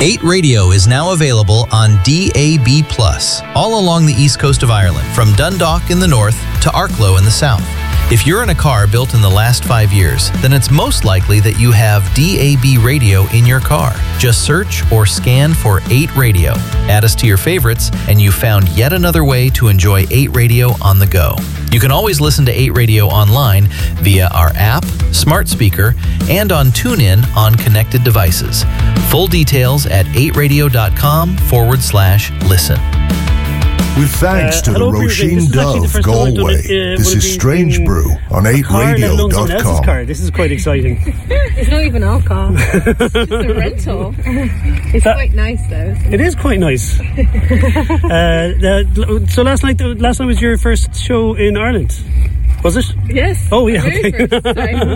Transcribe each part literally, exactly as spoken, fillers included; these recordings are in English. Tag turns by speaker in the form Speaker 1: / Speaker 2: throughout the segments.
Speaker 1: eight Radio is now available on D A B plus, all along the east coast of Ireland, from Dundalk in the north to Arklow in the south. If you're in a car built in the last five years, then it's most likely that you have D A B radio in your car. Just search or scan for eight Radio. Add us to your favorites, and you found yet another way to enjoy eight Radio on the go. You can always listen to eight Radio online via our app, smart speaker, and on TuneIn on connected devices. Full details at eight radio.com forward slash listen.
Speaker 2: With thanks
Speaker 3: Uh,
Speaker 2: to the
Speaker 3: hello, Peter. This
Speaker 2: Roisin
Speaker 3: is actually the
Speaker 2: Dove
Speaker 3: first time I've done
Speaker 2: Galway.
Speaker 3: it, uh,
Speaker 2: This
Speaker 3: would
Speaker 2: is
Speaker 3: it be
Speaker 2: Strange
Speaker 3: in
Speaker 2: Brew on eight
Speaker 3: car, let
Speaker 2: radio
Speaker 3: alone someone
Speaker 2: dot
Speaker 3: else's
Speaker 2: com.
Speaker 3: car. This is quite exciting.
Speaker 4: It's not even our car. It's just a rental. It's
Speaker 3: That-
Speaker 4: quite nice though.
Speaker 3: It is quite nice. uh, the, so last night, last night was your first show in Ireland, was it?
Speaker 4: Yes.
Speaker 3: Oh yeah.
Speaker 4: Very
Speaker 3: Okay.
Speaker 4: first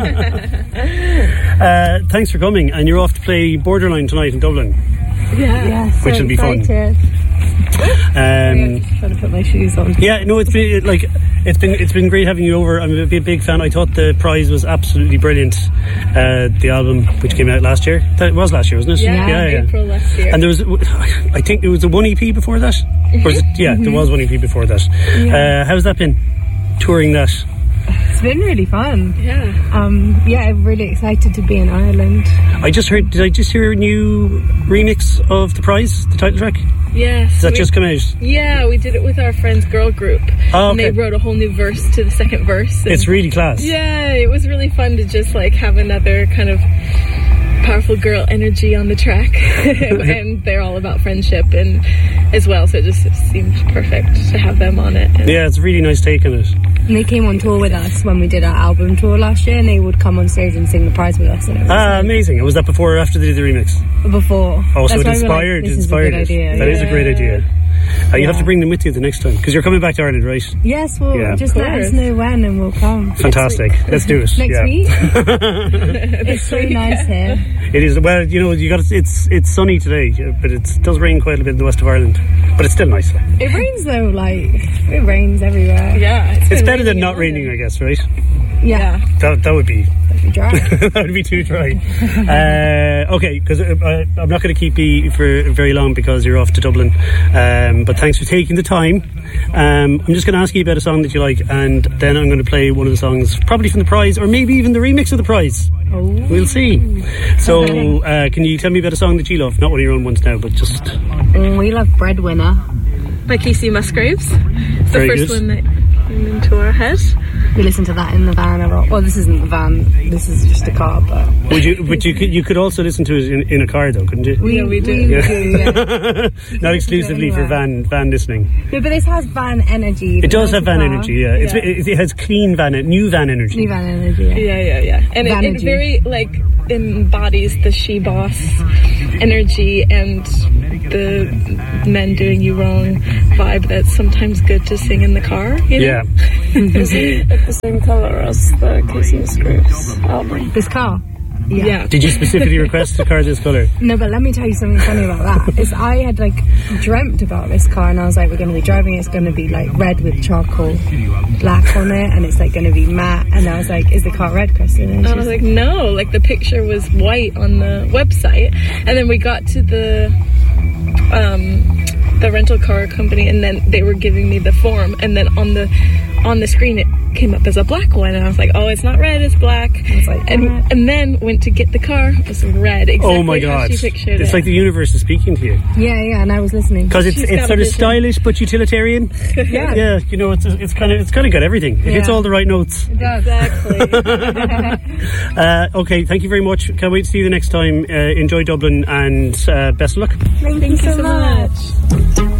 Speaker 4: time.
Speaker 3: uh, thanks for coming, and you're off to play Borderline tonight in Dublin.
Speaker 4: Yeah.
Speaker 5: Yeah, so
Speaker 3: Which will be fun.
Speaker 5: excited.
Speaker 3: Um,
Speaker 4: Trying to put my shoes on.
Speaker 3: yeah, no, it's been like it's been it's been great having you over. I'm a big, big fan. I thought the prize was absolutely brilliant. Uh, the album, which came out last year, that was last year, wasn't it?
Speaker 4: Yeah,
Speaker 3: yeah,
Speaker 4: April last year.
Speaker 3: And there was, I think there was a one E P before that. Or was it, yeah, there was one E P before that. Uh, how's that been? Touring that?
Speaker 5: It's been really fun.
Speaker 4: yeah.
Speaker 5: Um, yeah, I'm really excited to be in Ireland.
Speaker 3: I just heard. Did I just hear a new remix of the prize, the title track?
Speaker 4: Yes.
Speaker 3: Does that
Speaker 4: we-
Speaker 3: just come out?
Speaker 4: Yeah, we did it with our friend's girl group.
Speaker 3: Oh,
Speaker 4: And
Speaker 3: okay.
Speaker 4: they wrote a whole new verse to the second verse. and-
Speaker 3: It's really class.
Speaker 4: Yeah, it was really fun to just like have another kind of powerful girl energy on the track. And they're all about friendship and as well, so it just seemed perfect to have them on it. And
Speaker 3: Yeah, it's a really nice take on it.
Speaker 5: And they came on tour with us when we did our album tour last year, and they would come on stage and sing the prize with us. And it was
Speaker 3: Ah,
Speaker 5: like,
Speaker 3: amazing. And was that before or after they did the remix?
Speaker 5: before.
Speaker 3: Oh, so
Speaker 5: That's
Speaker 3: it
Speaker 5: why we were like,
Speaker 3: inspired,
Speaker 5: this
Speaker 3: it
Speaker 5: is a
Speaker 3: inspired
Speaker 5: good
Speaker 3: it.
Speaker 5: idea.
Speaker 3: That is a
Speaker 4: Yeah.
Speaker 3: great idea. Uh, you have
Speaker 5: Yeah.
Speaker 3: to bring them with you the next time, because you're coming back to Ireland, right?
Speaker 5: Yes, well,
Speaker 3: Yeah.
Speaker 5: just
Speaker 4: Of
Speaker 5: let us
Speaker 4: course.
Speaker 5: know when and we'll come.
Speaker 3: Fantastic. Let's do it.
Speaker 5: Next
Speaker 3: yeah.
Speaker 5: week? It's so nice here.
Speaker 3: It is. Well, you know, you got it's it's sunny today, yeah, but it does rain quite a bit in the west of Ireland. But it's still nice.
Speaker 5: It rains though, like, it rains everywhere.
Speaker 4: yeah,
Speaker 3: It's
Speaker 4: been
Speaker 3: better than
Speaker 4: raining
Speaker 3: not
Speaker 4: in
Speaker 3: raining,
Speaker 4: London.
Speaker 3: I guess, right?
Speaker 5: Yeah,
Speaker 3: That that would be
Speaker 5: it'd be dry.
Speaker 3: that would be too dry. Uh, okay, because uh, I'm not going to keep you for very long because you're off to Dublin. Um, but thanks for taking the time. Um, I'm just going to ask you about a song that you like, and then I'm going to play one of the songs, probably from the prize, or maybe even the remix of the prize.
Speaker 5: Oh.
Speaker 3: We'll see. So, uh, can you tell me about a song that you love? Not one of your own ones now, but just
Speaker 5: Mm, we love Breadwinner.
Speaker 4: By Casey Musgraves. It's
Speaker 3: Very
Speaker 4: the first
Speaker 3: good.
Speaker 4: one that came into our head.
Speaker 5: We listen to that in the van a lot. Well, this isn't the van. This is just a car, but
Speaker 3: would you? But you could you could also listen to it in, in a car, though, couldn't you?
Speaker 5: we,
Speaker 4: Yeah, we do.
Speaker 5: We
Speaker 3: Yeah.
Speaker 5: do, yeah.
Speaker 3: Not exclusively for van van listening.
Speaker 5: No, but this has van energy.
Speaker 3: It does
Speaker 5: The
Speaker 3: have van
Speaker 5: car.
Speaker 3: energy, yeah. It's,
Speaker 4: Yeah.
Speaker 3: it, it has clean van, new van energy.
Speaker 5: New van energy. Yeah.
Speaker 4: Yeah, yeah, yeah. And it, it
Speaker 5: Vanity.
Speaker 4: very, like, embodies the she-boss energy and the men doing you wrong vibe that's sometimes good to sing in the car, you know?
Speaker 3: Yeah.
Speaker 4: Is it the same colour as the Casey Musgraves album?
Speaker 5: This car. Yeah.
Speaker 4: Yeah.
Speaker 3: Did you specifically request a car this colour?
Speaker 5: No, but let me tell you something funny about that. Is I had like dreamt about this car, and I was like, we're going to be driving. It's going to be like red with charcoal black on it, and it's like going to be matte. And I was like, is the car red, Kristen? And
Speaker 4: And
Speaker 5: she
Speaker 4: I was like, no, like the picture was white on the website. And then we got to the um, the rental car company, and then they were giving me the form, and then on the on the screen it came up as a black one, and I was like, oh, it's not red, it's black.
Speaker 5: was like,
Speaker 4: and
Speaker 5: "What?"
Speaker 4: and then went to get the car, it was red. Exactly
Speaker 3: Oh my
Speaker 4: how
Speaker 3: god.
Speaker 4: she pictured
Speaker 3: It's
Speaker 4: it.
Speaker 3: like the universe is speaking to you.
Speaker 5: yeah, yeah, and I was listening.
Speaker 3: Because it's
Speaker 4: She's
Speaker 3: it's
Speaker 4: got
Speaker 3: sort
Speaker 4: a
Speaker 3: of
Speaker 4: vision.
Speaker 3: stylish but utilitarian.
Speaker 5: Yeah.
Speaker 3: Yeah, you know, it's it's kind of it's kind of got everything. It hits
Speaker 5: Yeah.
Speaker 3: all the right notes.
Speaker 5: It does.
Speaker 4: Exactly.
Speaker 3: Uh, okay, thank you very much. Can't wait to see you the next time. Uh, enjoy Dublin and uh, best of luck.
Speaker 5: Thank you so much.